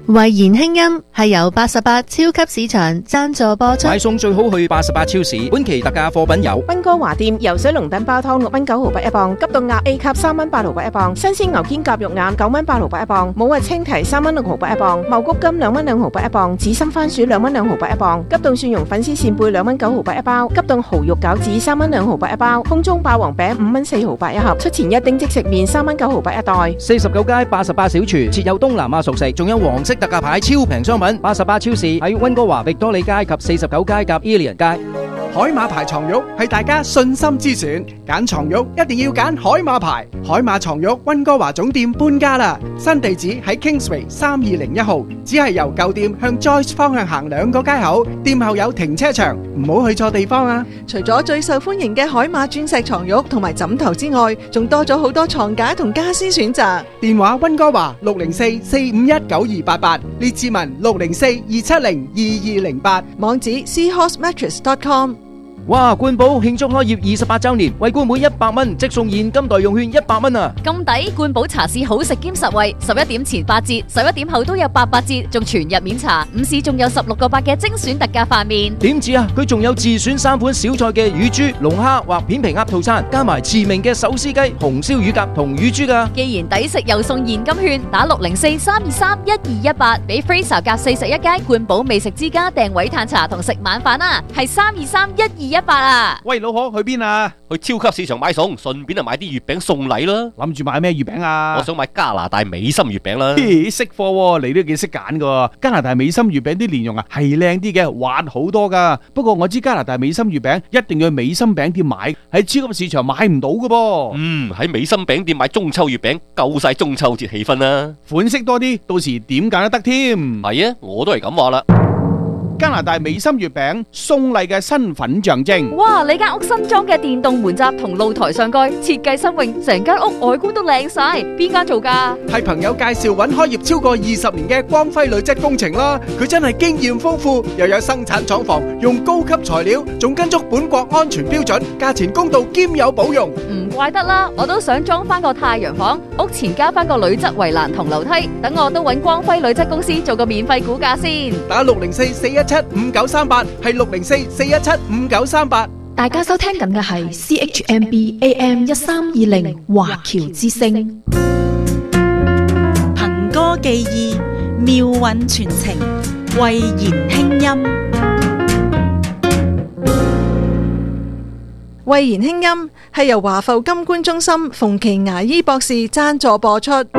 慧言輕音係由88超級市場贊助播出。 買餸最好去88超市，本期特價貨品有溫哥華店游水龍躉煲湯6蚊9毫8一磅，急凍鴨 A 級3蚊8毫8一磅，新鮮牛肩胛肉眼9蚊8毫8一磅，冇核青提3蚊6毫8一磅，茂谷金2蚊2毫8一磅，紫心番薯2蚊2毫8一磅，急凍蒜蓉粉絲扇貝2蚊9毫8一包，急凍蠔肉餃子3蚊2毫8一包，空中霸王餅5蚊4毫8一盒，出前一丁即食麵3蚊9毫8一袋。 49街88小廚設有東南亞熟食，仲有黃色特價牌超平商品。88超市喺溫哥華域多利街及49街夾 Ilian 街。 海馬牌床褥係大家信心之選，揀床褥一定要揀海馬牌。海馬床褥溫哥華總店搬家啦，新地址喺 Kingsway 3201號，只係由舊店向 Joyce 方向行2個街口，店後有停車場，唔好去錯地方啊！ 除咗最受歡迎嘅海馬鑽石床褥同埋枕頭之外，仲多咗好多床架同家私選擇。 電話溫哥華604-451-9288，列治文604-270-2208， 網址 seahorsemattress.com。 哇！冠寶慶祝開業28週年，為冠每100蚊即送現金代用券100蚊啊！ 咁抵！冠寶茶市好食兼實惠，11點前8折，11點後都有88折，仲全日免茶。午市仲有16個8嘅精選特價飯麵。 點止啊！佢仲有自選3款小菜嘅乳豬、龍蝦或片皮鴨套餐，加埋馳名嘅手撕雞、紅燒乳鴿同乳豬㗎。 既然抵食又送現金券，打604-323-1218，俾 Fraser 夾41街冠寶美食之家訂位嘆茶同食晚飯啊！係323-1218啊！ 喂，老可去邊啊？去超級市場買餸，順便買啲月餅送禮啦。 諗住買咩月餅啊？ 我想買加拿大美心月餅啦。 咦，識貨喎，你都幾識揀噶。加拿大美心月餅啲蓮蓉啊，係靚啲嘅，滑好多噶。不過我知加拿大美心月餅一定要去美心餅店買，喺超級市場買唔到噶噃。 喺美心餅店買中秋月餅，夠晒中秋節氣氛啦。 款式多啲，到時點揀都得添。 係啊，我都係咁話啦。 加拿大美心月餅，送禮嘅身份象徵。 哇！你間屋新裝嘅電動門閘同露台上蓋設計新穎，成間屋外觀都靚晒。邊間做㗎？ 係朋友介紹揾開業超過20年嘅光輝累積工程啦。佢真係經驗豐富，又有生產廠房，用高級材料，仲跟足本國安全標準，價錢公道兼有保用。 唔怪得啦，我都想裝翻個太陽房，屋前加翻個鋁質圍欄同樓梯，等我都揾光輝累積公司做個免費估價先。 打604-417-5938，係604-417-5938。 大家收聽緊嘅係 CHMB AM 1320華僑之聲。 憑歌寄意，妙韻傳情，慧言輕音。 慧言輕音係由華埠金冠中心馮琦牙醫博士贊助播出。